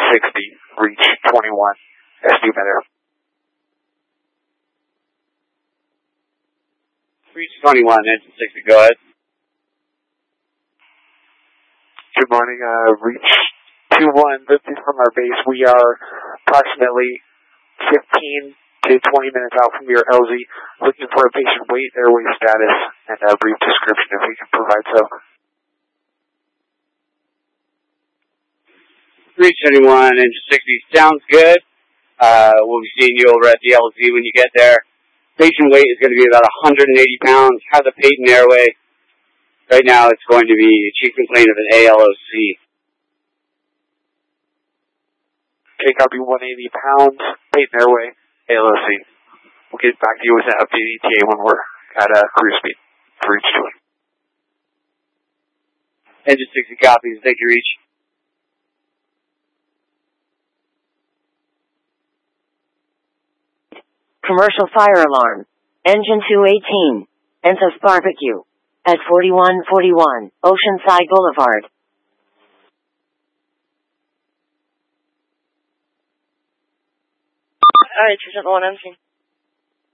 60, reach 21, estimator. Reach 21, engine 60, go ahead. Good morning, reach 21, this is from our base. We are approximately 15 to 20 minutes out from your LZ, looking for a patient weight, airway status, and a brief description if we can provide so. Reach 21, engine 60, sounds good. We'll be seeing you over at the LZ when you get there. Patient weight is going to be about 180 pounds, has a patent airway. Right now it's going to be a chief complaint of an ALOC. Okay, copy 180 pounds, patent airway, ALOC. We'll get back to you with an updated ETA when we're at cruise speed for Reach 20. Engine 60 copies, thank you, Reach. Commercial fire alarm. Engine 218. Enthos Barbecue. At 4141 Oceanside Boulevard. Alright, 271 MC.